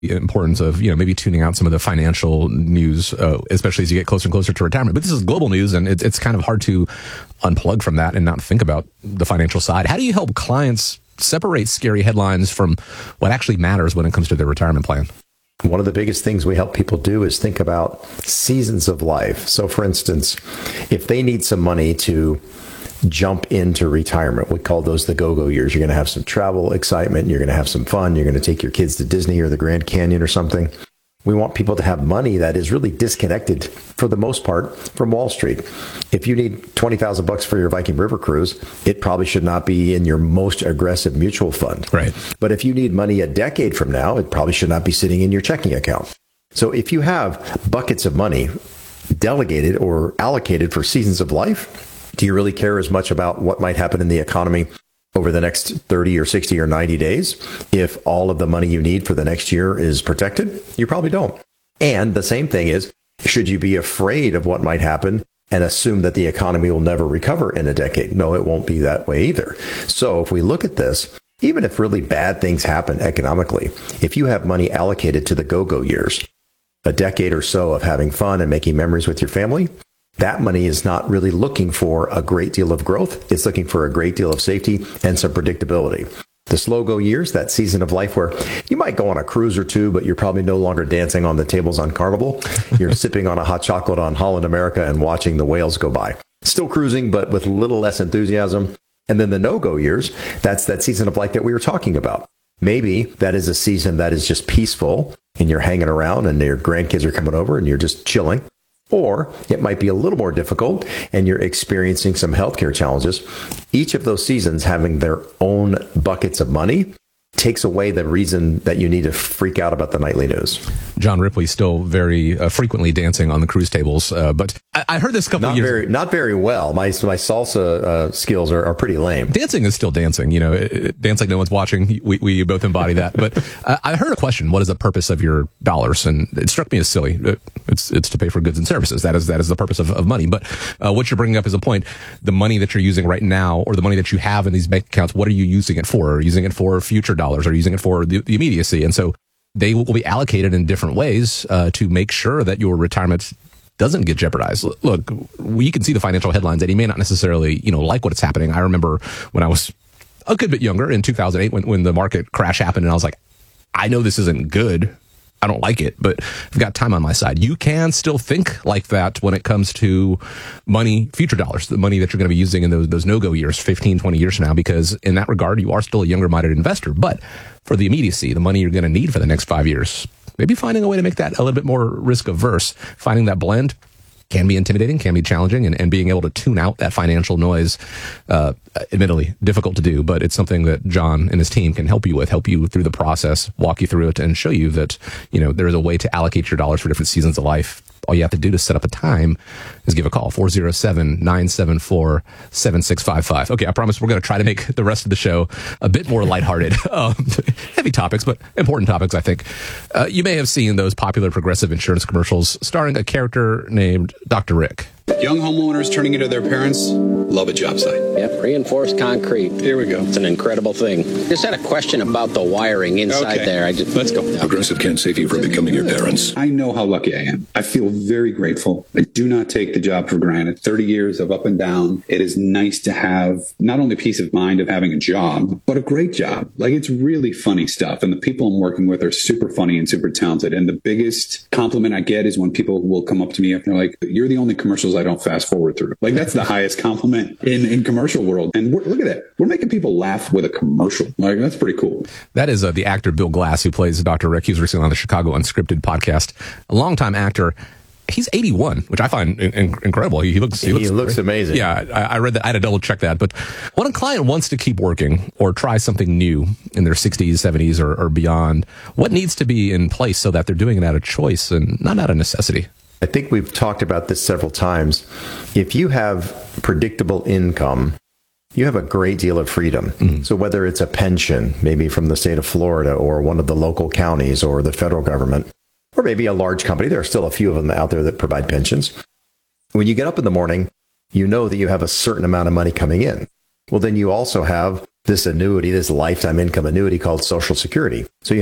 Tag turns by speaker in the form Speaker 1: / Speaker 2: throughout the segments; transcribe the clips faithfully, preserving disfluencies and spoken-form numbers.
Speaker 1: the importance of, you know, maybe tuning out some of the financial news, uh, especially as you get closer and closer to retirement. But this is global news, and it's, it's kind of hard to unplug from that and not think about the financial side. How do you help clients separate scary headlines from what actually matters when it comes to their retirement plan?
Speaker 2: One of the biggest things we help people do is think about seasons of life. So, for instance, if they need some money to jump into retirement, we call those the go-go years. You're going to have some travel excitement. You're going to have some fun. You're going to take your kids to Disney or the Grand Canyon or something. We want people to have money that is really disconnected, for the most part, from Wall Street. If you need twenty thousand bucks for your Viking River cruise, it probably should not be in your most aggressive mutual fund.
Speaker 1: Right.
Speaker 2: But if you need money a decade from now, it probably should not be sitting in your checking account. So if you have buckets of money delegated or allocated for seasons of life, do you really care as much about what might happen in the economy over the next thirty or sixty or ninety days if all of the money you need for the next year is protected? You probably don't. And the same thing is, should you be afraid of what might happen and assume that the economy will never recover in a decade? No, it won't be that way either. So if we look at this, even if really bad things happen economically, if you have money allocated to the go-go years, a decade or so of having fun and making memories with your family, that money is not really looking for a great deal of growth. It's looking for a great deal of safety and some predictability. The slow go years, that season of life where you might go on a cruise or two, but you're probably no longer dancing on the tables on Carnival. You're sipping on a hot chocolate on Holland America and watching the whales go by. Still cruising, but with a little less enthusiasm. And then the no-go years, that's that season of life that we were talking about. Maybe that is a season that is just peaceful and you're hanging around and your grandkids are coming over and you're just chilling. Or it might be a little more difficult and you're experiencing some healthcare challenges. Each of those seasons having their own buckets of money takes away the reason that you need to freak out about the nightly news.
Speaker 1: John Ripley still very uh, frequently dancing on the cruise tables, uh, but I, I heard this a couple
Speaker 2: not
Speaker 1: of years
Speaker 2: very, not very well. My my salsa uh, skills are, are pretty lame.
Speaker 1: Dancing is still dancing, you know, it, it, dance like no one's watching. We, we both embody that. But uh, I heard a question: what is the purpose of your dollars? And it struck me as silly. It's it's to pay for goods and services. That is that is the purpose of, of money. But uh, what you're bringing up is a point: the money that you're using right now, or the money that you have in these bank accounts, what are you using it for? Are you using it for future dollars? Are you using it for the, the immediacy? And so they will be allocated in different ways uh, to make sure that your retirement doesn't get jeopardized. Look, we can see the financial headlines that you may not necessarily, you know, like what's happening. I remember when I was a good bit younger in two thousand eight when, when the market crash happened, and I was like, I know this isn't good. I don't like it, but I've got time on my side. You can still think like that when it comes to money, future dollars, the money that you're going to be using in those, those no-go years, fifteen, twenty years from now, because in that regard, you are still a younger-minded investor. But for the immediacy, the money you're going to need for the next five years, maybe finding a way to make that a little bit more risk-averse, finding that blend can be intimidating, can be challenging, and, and being able to tune out that financial noise, uh, admittedly difficult to do, but it's something that John and his team can help you with, help you through the process, walk you through it, and show you that, you know, there is a way to allocate your dollars for different seasons of life. All you have to do to set up a time is give a call, four oh seven, nine seven four, seven six five five. Okay, I promise we're going to try to make the rest of the show a bit more lighthearted. um, heavy topics, but important topics, I think. Uh, you may have seen those popular Progressive insurance commercials starring a character named Doctor Rick.
Speaker 3: Young homeowners turning into their parents love a job site.
Speaker 4: Yep, reinforced concrete.
Speaker 3: Here we go.
Speaker 4: It's an incredible thing. Just had a question about the wiring inside
Speaker 3: okay.
Speaker 4: there. I just
Speaker 3: Let's go.
Speaker 5: Progressive can't save you from becoming your parents.
Speaker 3: I know how lucky I am. I feel very grateful. I do not take the job for granted. thirty years of up and down. It is nice to have not only peace of mind of having a job, but a great job. Like, it's really funny stuff. And the people I'm working with are super funny and super talented. And the biggest compliment I get is when people will come up to me after, like, you're the only commercials I don't fast forward through. Like, that's the highest compliment in, in commercial world. And we're, look at that. We're making people laugh with a commercial. Like, that's pretty cool.
Speaker 1: That is uh, the actor Bill Glass, who plays Doctor Rick. He was recently on the Chicago Unscripted podcast. A longtime actor. He's eighty-one, which I find in, in, incredible. He, he looks he looks,
Speaker 2: he looks amazing.
Speaker 1: Yeah, I, I read that. I had to double check that. But when a client wants to keep working or try something new in their sixties, seventies, or, or beyond, what needs to be in place so that they're doing it out of choice and not out of necessity?
Speaker 2: I think we've talked about this several times. If you have predictable income, you have a great deal of freedom. Mm-hmm. So whether it's a pension, maybe from the state of Florida or one of the local counties or the federal government, or maybe a large company, there are still a few of them out there that provide pensions. When you get up in the morning, you know that you have a certain amount of money coming in. Well, then you also have this annuity, this lifetime income annuity called Social Security. So you have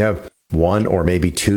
Speaker 2: one or maybe two